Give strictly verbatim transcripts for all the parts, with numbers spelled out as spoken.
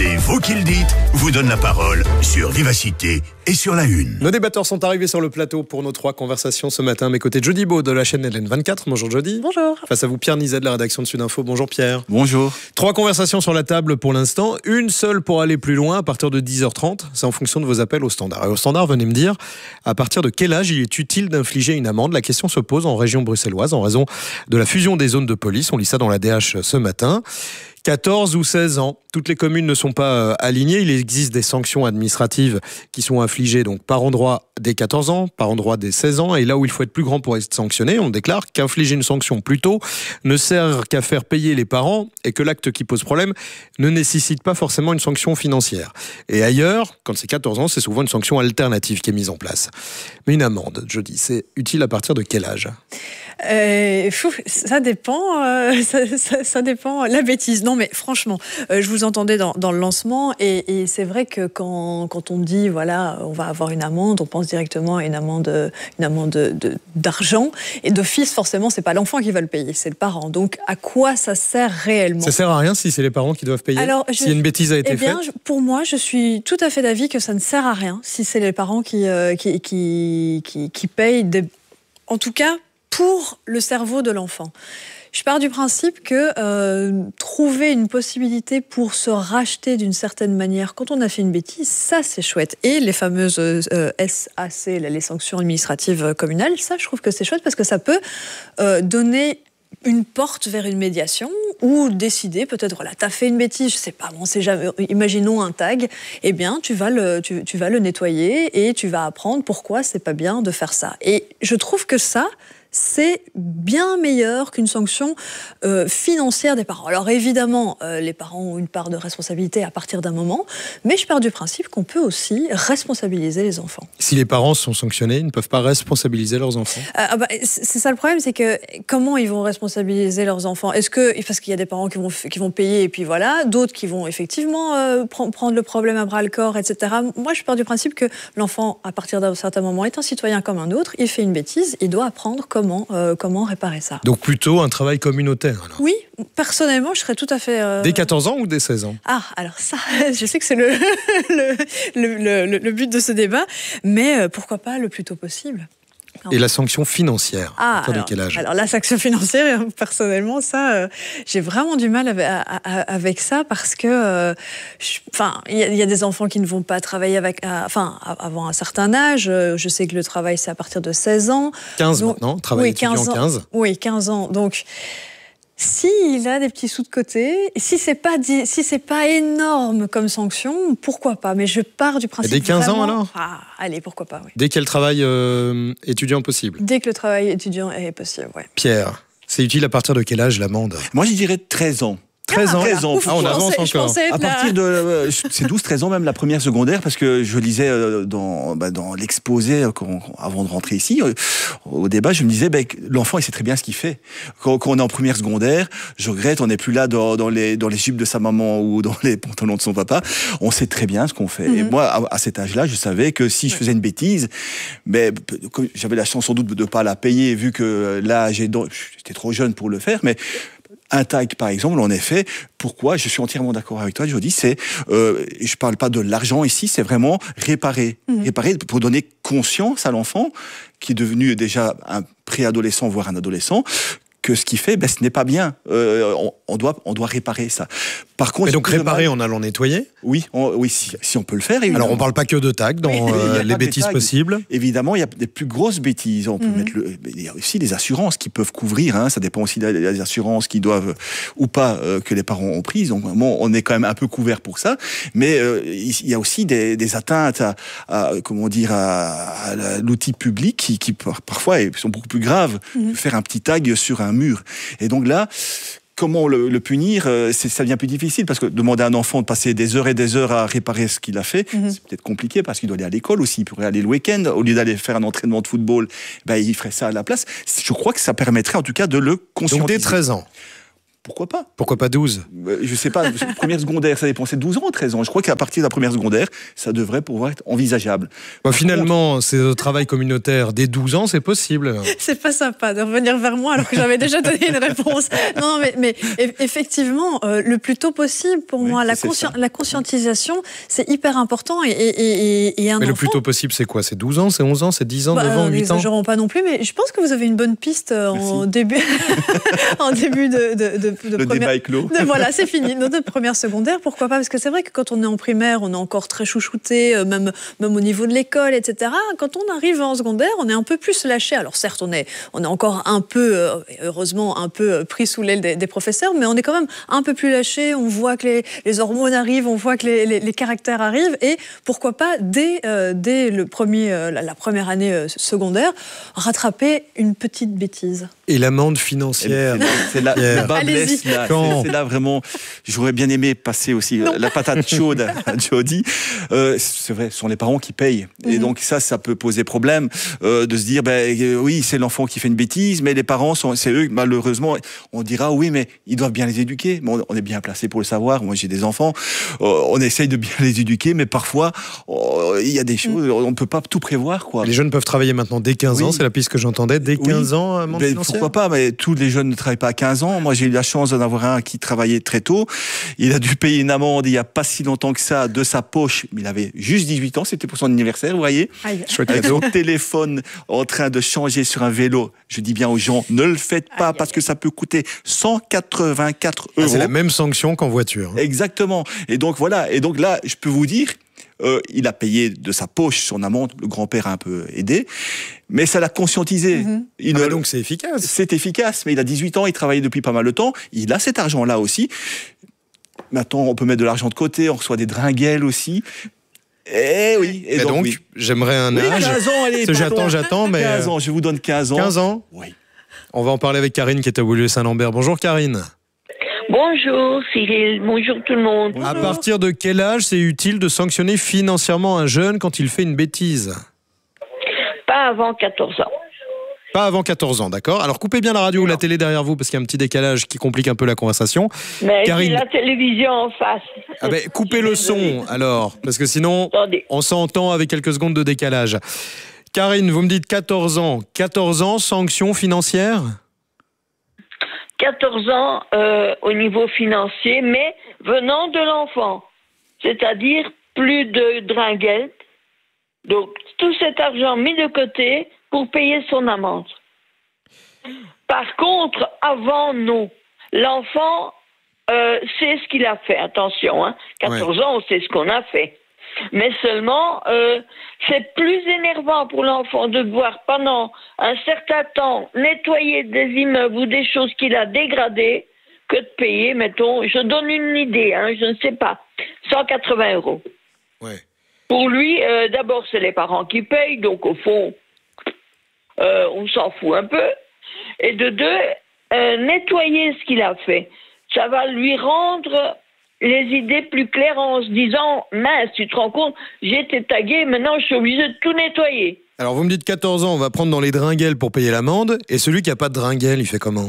C'est vous qui le dites, vous donne la parole sur Vivacité et sur La Une. Nos débatteurs sont arrivés sur le plateau pour nos trois conversations ce matin. À mes côtés, Jody Beau de la chaîne L N vingt-quatre. Bonjour Jody. Bonjour. Face à vous, Pierre Nizet de la rédaction de Sudinfo. Bonjour Pierre. Bonjour. Trois conversations sur la table pour l'instant. Une seule pour aller plus loin à partir de dix heures trente. C'est en fonction de vos appels au standard. Et au standard, venez me dire à partir de quel âge il est utile d'infliger une amende. La question se pose en région bruxelloise en raison de la fusion des zones de police. On lit ça dans la D H ce matin. quatorze ou seize ans. Toutes les communes ne sont pas alignées. Il existe des sanctions administratives qui sont infligées donc par endroit des quatorze ans, par endroit des seize ans. Et là où il faut être plus grand pour être sanctionné, on déclare qu'infliger une sanction plus tôt ne sert qu'à faire payer les parents et que l'acte qui pose problème ne nécessite pas forcément une sanction financière. Et ailleurs, quand c'est quatorze ans, c'est souvent une sanction alternative qui est mise en place. Mais une amende, je dis, c'est utile à partir de quel âge ? Euh, fou, ça dépend, euh, ça, ça, ça dépend. La bêtise, non mais franchement, euh, je vous entendais dans, dans le lancement et, et c'est vrai que quand, quand on dit voilà, on va avoir une amende, on pense directement à une amende, une amende de, d'argent et d'office forcément c'est pas l'enfant qui va le payer, c'est le parent. Donc à quoi ça sert réellement ? Ça sert à rien si c'est les parents qui doivent payer. Alors, je, si une bêtise a été eh bien, faite. Je, pour moi, je suis tout à fait d'avis que ça ne sert à rien si c'est les parents qui euh, qui, qui, qui qui payent. Des, en tout cas. Pour le cerveau de l'enfant. Je pars du principe que euh, trouver une possibilité pour se racheter d'une certaine manière quand on a fait une bêtise, ça c'est chouette. Et les fameuses euh, S A C, les sanctions administratives communales, ça je trouve que c'est chouette parce que ça peut euh, donner une porte vers une médiation ou décider peut-être, voilà, t'as fait une bêtise, je sais pas, bon, c'est jamais, imaginons un tag, eh bien, tu vas le, tu, tu vas le nettoyer et tu vas apprendre pourquoi c'est pas bien de faire ça. Et je trouve que ça, c'est bien meilleur qu'une sanction euh, financière des parents. Alors évidemment, euh, les parents ont une part de responsabilité à partir d'un moment, mais je pars du principe qu'on peut aussi responsabiliser les enfants. Si les parents sont sanctionnés, ils ne peuvent pas responsabiliser leurs enfants. euh, bah, C'est ça le problème, c'est que comment ils vont responsabiliser leurs enfants ? Est-ce que, parce qu'il y a des parents qui vont, qui vont payer et puis voilà, d'autres qui vont effectivement euh, pr- prendre le problème à bras le corps, et cetera. Moi, je pars du principe que l'enfant, à partir d'un certain moment, est un citoyen comme un autre, il fait une bêtise, il doit apprendre comment Comment, euh, comment réparer ça. Donc plutôt un travail communautaire alors. Oui, personnellement, je serais tout à fait... Euh... Dès quatorze ans ou dès seize ans ? Ah, alors ça, je sais que c'est le, le, le, le, le but de ce débat, mais euh, pourquoi pas le plus tôt possible. Et la sanction financière, ah, à partir alors, de quel âge ? Alors la sanction financière, personnellement, ça, euh, j'ai vraiment du mal avec, à, à, avec ça parce que, euh, enfin, il y, y a des enfants qui ne vont pas travailler avec, enfin, avant un certain âge. Je sais que le travail c'est à partir de seize ans. quinze donc, maintenant, travail oui, étudiant quinze ans, quinze. Oui, quinze ans. Donc. S'il a des petits sous de côté, si c'est pas si c'est pas énorme comme sanction, pourquoi pas ? Mais je pars du principe. Et dès quinze vraiment, ans alors ? Ah, allez, pourquoi pas, oui. Dès qu'il y a le travail euh, étudiant possible. Dès que le travail étudiant est possible, oui. Pierre, c'est utile à partir de quel âge l'amende ? Moi, je dirais treize ans. treize ans. treize ans. Ouf, Ah, on je avance pensais, encore. je pensais être À partir là. de, euh, c'est douze treize ans même la première secondaire, parce que je lisais euh, dans, bah, dans l'exposé euh, quand, avant de rentrer ici, euh, au débat, je me disais, bah, l'enfant il sait très bien ce qu'il fait. Quand, quand on est en première secondaire, je regrette, on n'est plus là dans, dans les dans les jupes de sa maman ou dans les pantalons de son papa. On sait très bien ce qu'on fait. Mm-hmm. Et moi, à, à cet âge-là, je savais que si je faisais une bêtise, mais j'avais la chance sans doute de ne pas la payer, vu que là, j'ai, j'étais trop jeune pour le faire, mais un tag, par exemple, en effet, pourquoi je suis entièrement d'accord avec toi, Jody, c'est, euh, je parle pas de l'argent ici, c'est vraiment réparer. Mmh. Réparer pour donner conscience à l'enfant, qui est devenu déjà un préadolescent, voire un adolescent, que ce qu'il fait, ben, ce n'est pas bien. Euh, on, on, doit, on doit réparer ça. Par contre, et donc réparer en allant nettoyer ? Oui, on, oui si, si on peut le faire. Évidemment. Alors on ne parle pas que de tags dans oui, euh, les bêtises possibles. Évidemment, il y a des plus grosses bêtises. On peut mm-hmm. mettre le, il y a aussi les assurances qui peuvent couvrir. Hein, ça dépend aussi des assurances qui doivent ou pas euh, que les parents ont prises. Donc bon, on est quand même un peu couvert pour ça. Mais euh, il y a aussi des, des atteintes à, à comment dire à, à l'outil public qui, qui parfois sont beaucoup plus graves. Mm-hmm. Faire un petit tag sur un mur. Et donc là. Comment le, le punir, c'est, ça devient plus difficile parce que demander à un enfant de passer des heures et des heures à réparer ce qu'il a fait, mm-hmm. c'est peut-être compliqué parce qu'il doit aller à l'école aussi, il pourrait aller le week-end, au lieu d'aller faire un entraînement de football, ben, il ferait ça à la place. Je crois que ça permettrait en tout cas de le conscientiser. Donc dès treize ans. pourquoi pas? Pourquoi pas douze? Je sais pas, première secondaire, ça dépend, c'est douze ans, treize ans. Je crois qu'à partir de la première secondaire, ça devrait pouvoir être envisageable. Bon, finalement, c'est au travail communautaire dès douze ans, c'est possible. C'est pas sympa de revenir vers moi alors que j'avais déjà donné une réponse. Non, mais, mais effectivement, euh, le plus tôt possible, pour oui, moi, la, consci- la conscientisation, c'est hyper important. Et, et, et, et un mais enfant, le plus tôt possible, c'est quoi? C'est douze ans, c'est onze ans, c'est dix ans, bah, neuf ans, huit ans? Nous n'exagérons pas non plus, mais je pense que vous avez une bonne piste en début, en début de, de, de, de le première... débat est clos. De, voilà, c'est fini. Notre première secondaire, pourquoi pas? Parce que c'est vrai que quand on est en primaire, on est encore très chouchouté, même, même au niveau de l'école, et cetera. Quand on arrive en secondaire, on est un peu plus lâché. Alors certes, on est, on est encore un peu, heureusement, un peu pris sous l'aile des, des professeurs, mais on est quand même un peu plus lâché. On voit que les, les hormones arrivent, on voit que les, les, les caractères arrivent, et pourquoi pas, dès, euh, dès le premier, euh, la, la première année euh, secondaire, rattraper une petite bêtise. Et l'amende financière. C'est là, le bas blesse, là. C'est, c'est là vraiment. J'aurais bien aimé passer aussi non. la patate chaude à Jody. Euh, c'est vrai, ce sont les parents qui payent. Mm-hmm. Et donc ça, ça peut poser problème euh, de se dire, ben euh, oui, c'est l'enfant qui fait une bêtise, mais les parents sont, c'est eux. Malheureusement, on dira oui, mais ils doivent bien les éduquer. Bon, on est bien placé pour le savoir. Moi, j'ai des enfants. Euh, on essaye de bien les éduquer, mais parfois, euh, il y a des choses, mm. on ne peut pas tout prévoir, quoi. Les jeunes peuvent travailler maintenant dès quinze oui. ans. C'est la piste que j'entendais. Dès quinze oui. ans, amende ben, financière. Pourquoi pas, mais tous les jeunes ne travaillent pas à quinze ans. Moi, j'ai eu la chance d'en avoir un qui travaillait très tôt. Il a dû payer une amende il n'y a pas si longtemps que ça de sa poche. Il avait juste dix-huit ans, c'était pour son anniversaire, vous voyez. Aïe. Avec son téléphone en train de changer sur un vélo. Je dis bien aux gens, ne le faites pas aïe, parce aïe. que ça peut coûter cent quatre-vingt-quatre euros. Ah, c'est la même sanction qu'en voiture. Exactement. Et donc voilà. Et donc là, je peux vous dire, Euh, il a payé de sa poche son amende, le grand-père a un peu aidé, mais ça l'a conscientisé. Mmh. Il ah ne... bah donc c'est efficace. C'est efficace, mais il a dix-huit ans, il travaillait depuis pas mal de temps, il a cet argent-là aussi. Maintenant, on peut mettre de l'argent de côté, on reçoit des dringuelles aussi. Eh oui. Et donc, donc oui. j'aimerais un oui, âge. quinze ans, allez, j'attends, j'attends, mais... quinze ans, je vous donne quinze ans. quinze ans Oui. On va en parler avec Karine qui est à Woluwe-Saint-Lambert. Bonjour Karine. Bonjour Cyril, bonjour tout le monde. Bonjour. À partir de quel âge c'est utile de sanctionner financièrement un jeune quand il fait une bêtise? Pas avant quatorze ans. Pas avant quatorze ans, d'accord. Alors coupez bien la radio non. ou la télé derrière vous parce qu'il y a un petit décalage qui complique un peu la conversation. Mais Karine... c'est la télévision en face. Ah ben, coupez le son alors, parce que sinon Attendez. on s'entend avec quelques secondes de décalage. Karine, vous me dites quatorze ans. quatorze ans, sanction financière? quatorze ans euh, au niveau financier, mais venant de l'enfant. C'est-à-dire plus de dringuettes. Donc, tout cet argent mis de côté pour payer son amende. Par contre, avant nous, l'enfant euh, sait ce qu'il a fait. Attention, hein, quatorze ouais. ans, on sait ce qu'on a fait. Mais seulement, euh, c'est plus énervant pour l'enfant de devoir pendant un certain temps nettoyer des immeubles ou des choses qu'il a dégradées que de payer, mettons, je donne une idée, hein, je ne sais pas, cent quatre-vingts euros. Ouais. Pour lui, euh, d'abord, c'est les parents qui payent, donc au fond, euh, on s'en fout un peu. Et de deux, euh, nettoyer ce qu'il a fait, ça va lui rendre les idées plus claires en se disant « Mince, tu te rends compte, j'ai été tagué, maintenant je suis obligé de tout nettoyer. » Alors vous me dites quatorze ans, on va prendre dans les dringuelles pour payer l'amende, et celui qui n'a pas de dringuelle, il fait comment?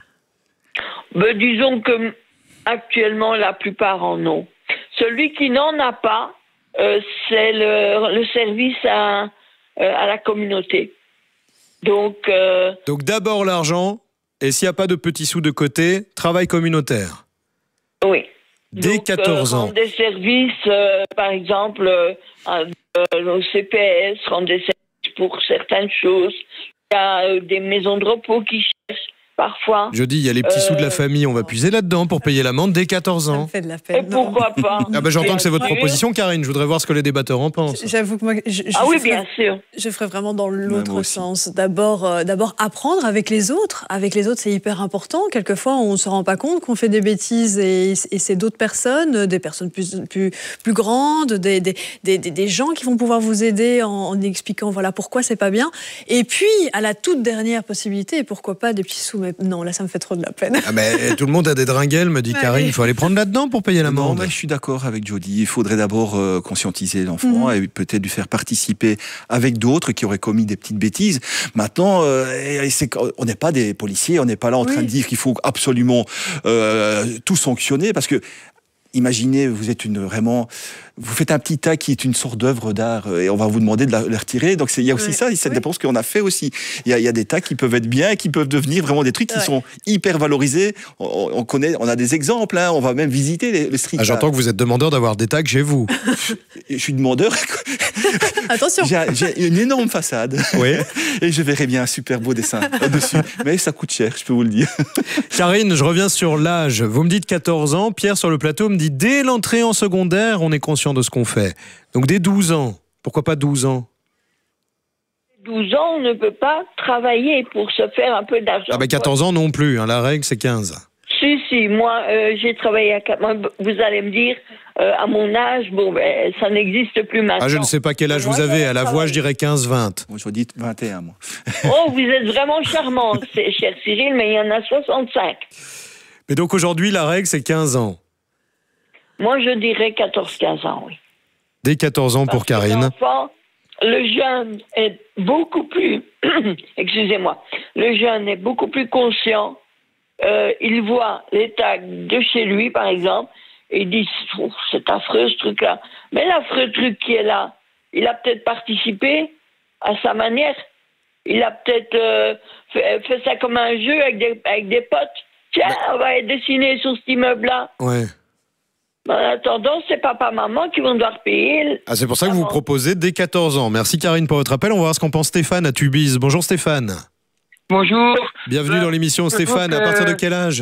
Ben, disons que actuellement la plupart en ont. Celui qui n'en a pas, euh, c'est le, le service à, euh, à la communauté. Donc, euh... Donc d'abord l'argent, et s'il n'y a pas de petits sous de côté, travail communautaire. Oui. Dès Donc, quatorze ans. Euh, rendre des services, euh, par exemple, euh, euh, au C P S, rendre des services pour certaines choses. Il y a euh, des maisons de repos qui cherchent parfois. Je dis, il y a les petits euh... sous de la famille, on va puiser là-dedans pour payer l'amende dès quatorze ans. Ça me fait de la peine. Et pourquoi pas? Ah ben j'entends que c'est votre proposition, Karine. Je voudrais voir ce que les débatteurs en pensent. J'avoue que moi, je, je ah oui, ferais, bien sûr. Je ferais vraiment dans l'autre sens. D'abord, euh, d'abord apprendre avec les autres. Avec les autres, c'est hyper important. Quelquefois, on ne se rend pas compte qu'on fait des bêtises et, et c'est d'autres personnes, des personnes plus, plus, plus grandes, des, des, des, des gens qui vont pouvoir vous aider en, en expliquant voilà pourquoi c'est pas bien. Et puis, à la toute dernière possibilité, et pourquoi pas des petits sous mais non, là, ça me fait trop de la peine. Ah mais tout le monde a des dringuelles, me dit Ouais. Karine. Il faut aller prendre là-dedans pour payer Non, l'amende. mais je suis d'accord avec Jody. Il faudrait d'abord euh, conscientiser l'enfant Mhm. et peut-être lui faire participer avec d'autres qui auraient commis des petites bêtises. Maintenant, euh, et c'est, on n'est pas des policiers, on n'est pas là en Oui. train de dire qu'il faut absolument euh, tout sanctionner parce que imaginez, vous êtes une vraiment, vous faites un petit tas qui est une sorte d'œuvre d'art euh, et on va vous demander de la, le retirer. Donc c'est, il y a aussi Ouais. ça, ça Oui. dépend ce qu'on a fait aussi. Il y a, il y a des tas qui peuvent être bien, et qui peuvent devenir vraiment des trucs qui Ouais. sont hyper valorisés. On, on connaît, on a des exemples. Hein, on va même visiter les, le street Ah, art. j'entends que vous êtes demandeur d'avoir des tags chez vous. Je suis demandeur. Attention. J'ai, j'ai une énorme façade Oui. et je verrai bien un super beau dessin dessus. Mais ça coûte cher, je peux vous le dire. Karine, je reviens sur l'âge. Vous me dites quatorze ans. Pierre, sur le plateau, me dit dès l'entrée en secondaire, on est conscient de ce qu'on fait. Donc dès douze ans. Pourquoi pas douze ans? douze ans, on ne peut pas travailler pour se faire un peu d'argent. Ah ben quatorze ans non plus. Hein. La règle, c'est quinze. Si, si, moi, euh, j'ai travaillé à quatre mois. Vous allez me dire, euh, à mon âge, bon, ben, ça n'existe plus maintenant. Ah, je ne sais pas quel âge Moi, vous avez. j'avais À la voix, je dirais quinze vingt. Moi, je dis vingt et un, moi. Oh, vous êtes vraiment charmant, c'est, cher Cyril, mais il y en a soixante-cinq. Mais donc aujourd'hui, la règle, c'est quinze ans. Moi, je dirais quatorze quinze ans, oui. Dès quatorze ans pour Parce que Karine. l'enfant, le jeune est beaucoup plus, excusez-moi, le jeune est beaucoup plus conscient. Euh, il voit les tags de chez lui, par exemple, et il dit, oh, c'est affreux ce truc-là. Mais l'affreux truc qui est là, il a peut-être participé à sa manière. Il a peut-être euh, fait, fait ça comme un jeu avec des, avec des potes. Tiens, on va dessiner sur cet immeuble-là. Ouais. En attendant, c'est papa-maman qui vont devoir payer. Ah, c'est pour ça que vous Ah, proposez dès quatorze ans. Merci Karine pour votre appel. On va voir ce qu'en pense Stéphane à Tubize. Bonjour Stéphane. Bonjour. Bienvenue Euh, dans l'émission je Stéphane. trouve À partir de que- quel âge?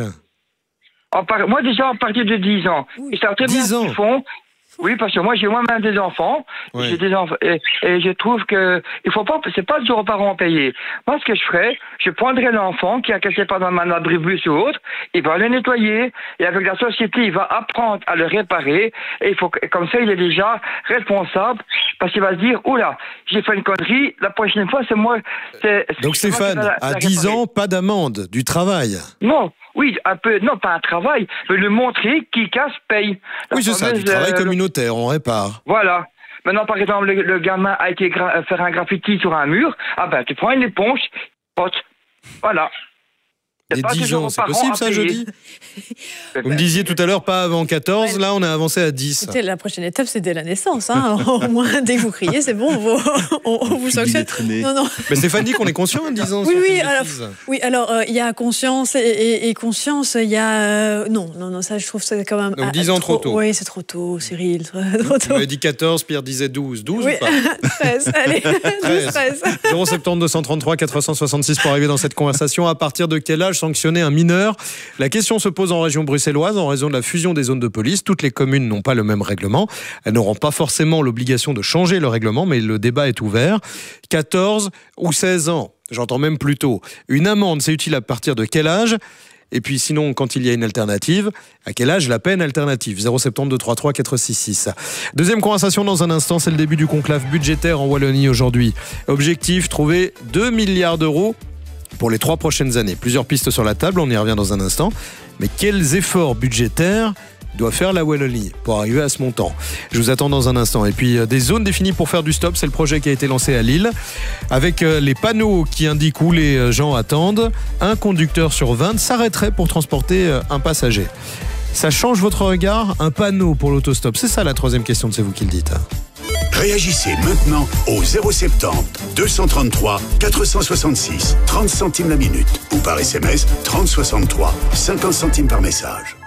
En par- Moi, déjà, à partir de dix ans. Oui. Ils savent très bien dix ce ans. qu'ils font. Oui, parce que moi, j'ai moi-même des enfants. Ouais. J'ai des enfants. Et, et je trouve que il faut pas, c'est pas toujours aux parents à payer. Moi, ce que je ferais, je prendrais l'enfant qui a quelque part dans un abribus ou autre, il va le nettoyer. Et avec la société, il va apprendre à le réparer. Et il faut, que- comme ça, il est déjà responsable. Parce qu'il va se dire, oula, j'ai fait une connerie, la prochaine fois, c'est moi. c'est- Donc c'est moi qui Stéphane, vais la- à la dix réparer. ans, pas d'amende, du travail. Non, oui, un peu, non, pas un travail, mais le montrer qui casse paye. La Oui, c'est ça, du fameuse, travail euh, communautaire, on répare. Voilà. Maintenant, par exemple, le, le gamin a été gra- faire un graffiti sur un mur. Ah ben, tu prends une éponge, pote. Voilà. C'est Et pas dix toujours ans, aux c'est parents possible à ça, payer. jeudi? Vous me disiez tout à l'heure pas avant quatorze, là on a avancé à dix. Écoutez, la prochaine étape, c'est dès la naissance. Hein. Au moins, dès que vous criez, c'est bon, on, vous- on- on vous Puis sanctionne. d'être né. Non, non. Mais Stéphane dit qu'on est conscient à dix ans. Oui, si on fait oui, une alors, bêtise. oui, alors euh, il y a conscience et, et- et conscience, il y a... euh, non, non, non, ça je trouve ça quand même... Donc ah, dix ans trop tôt. Oui, c'est trop tôt, Cyril, trop, trop Vous tôt. m'avez dit quatorze, Pierre disait douze. douze Oui, ou pas? treize, allez, douze, treize. zéro sept deux, deux trois trois, quatre cent soixante-six pour arriver dans cette conversation. À partir de quel âge sanctionner un mineur? La question se pose en région bruxelloise en raison de la fusion des zones de police. Toutes les communes n'ont pas le même règlement. Elles n'auront pas forcément l'obligation de changer le règlement, mais le débat est ouvert. quatorze ou seize ans, j'entends même plus tôt. Une amende, c'est utile à partir de quel âge? Et puis sinon, quand il y a une alternative, à quel âge la peine alternative? Zéro sept deux trois trois quatre six six. Deuxième conversation dans un instant, c'est le début du conclave budgétaire en Wallonie aujourd'hui. Objectif, trouver deux milliards d'euros pour les trois prochaines années. Plusieurs pistes sur la table, on y revient dans un instant. Mais quels efforts budgétaires doit faire la Wallonie pour arriver à ce montant? Je vous attends dans un instant. Et puis, euh, des zones définies pour faire du stop, c'est le projet qui a été lancé à Lille. Avec euh, les panneaux qui indiquent où les euh, gens attendent, un conducteur sur vingt s'arrêterait pour transporter euh, un passager. Ça change votre regard? Un panneau pour l'autostop, c'est ça la troisième question, c'est vous qui le dites. Réagissez maintenant au zéro sept zéro deux cent trente-trois quatre cent soixante-six, trente centimes la minute ou par S M S trente soixante-trois, cinquante centimes par message.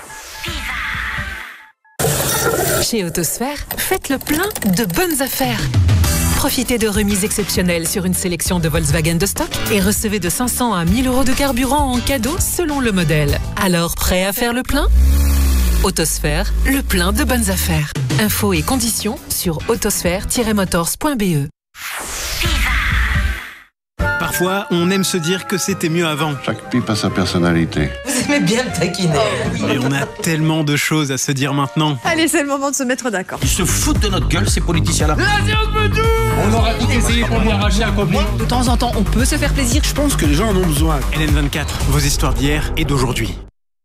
Chez Autosphère, faites le plein de bonnes affaires. Profitez de remises exceptionnelles sur une sélection de Volkswagen de stock et recevez de cinq cents à mille euros de carburant en cadeau selon le modèle. Alors, prêt à faire le plein? Autosphère, le plein de bonnes affaires. Infos et conditions sur autosphère tiret motors point b e. Parfois, on aime se dire que c'était mieux avant. Chaque pipe a sa personnalité. Vous aimez bien le taquiner. Et on a tellement de choses à se dire maintenant. Allez, c'est le moment de se mettre d'accord. Ils se foutent de notre gueule, ces politiciens-là. On aura tout essayé pour lui arracher un copain. De temps en temps, on peut se faire plaisir. Je pense que les gens en ont besoin. L N vingt-quatre, vos histoires d'hier et d'aujourd'hui.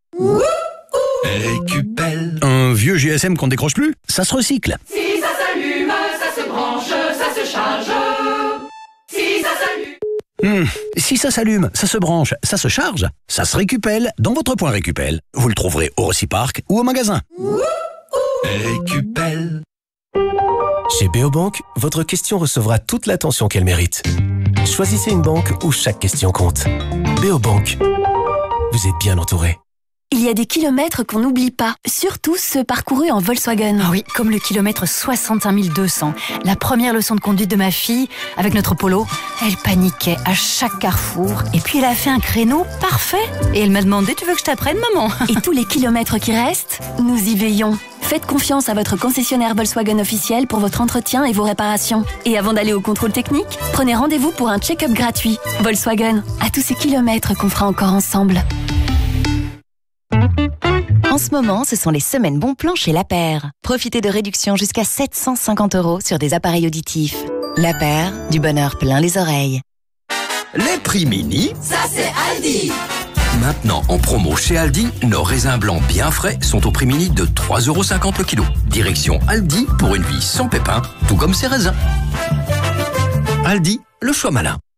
Récupel. Un vieux G S M qu'on décroche plus, ça se recycle. Si ça s'allume, ça se branche, ça se charge. Si ça s'allume. Hum, si ça s'allume, ça se branche, ça se charge, ça se récupelle dans votre point Récupel. Vous le trouverez au Reciparc ou au magasin. Récupel. Chez Béobank, votre question recevra toute l'attention qu'elle mérite. Choisissez une banque où chaque question compte. Béobank. Vous êtes bien entouré. Il y a des kilomètres qu'on n'oublie pas, surtout ceux parcourus en Volkswagen. Ah oui, comme le kilomètre soixante-cinq mille deux cents. La première leçon de conduite de ma fille, avec notre Polo, elle paniquait à chaque carrefour. Et puis elle a fait un créneau parfait. Et elle m'a demandé, tu veux que je t'apprenne, maman? Et tous les kilomètres qui restent, nous y veillons. Faites confiance à votre concessionnaire Volkswagen officiel pour votre entretien et vos réparations. Et avant d'aller au contrôle technique, prenez rendez-vous pour un check-up gratuit. Volkswagen, à tous ces kilomètres qu'on fera encore ensemble. En ce moment, ce sont les semaines bons plans chez La Paire. Profitez de réductions jusqu'à sept cent cinquante euros sur des appareils auditifs. La Paire, du bonheur plein les oreilles. Les prix mini, Ça c'est Aldi. maintenant en promo chez Aldi, nos raisins blancs bien frais sont au prix mini de trois euros cinquante le kilo. Direction Aldi pour une vie sans pépins, tout comme ses raisins. Aldi, le choix malin.